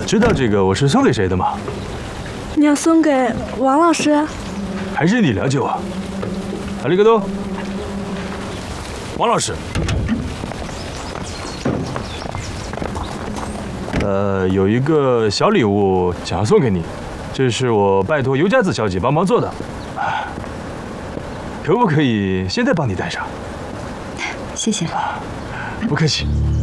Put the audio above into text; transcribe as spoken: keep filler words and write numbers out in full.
知道这个我是送给谁的吗？ 你要送给王老师？ 还是你了解我？阿里嘎多，王老师。呃，有一个小礼物想要送给你，这是我拜托尤佳子小姐帮忙做的，可不可以现在帮你带上？ 谢谢。 不客气。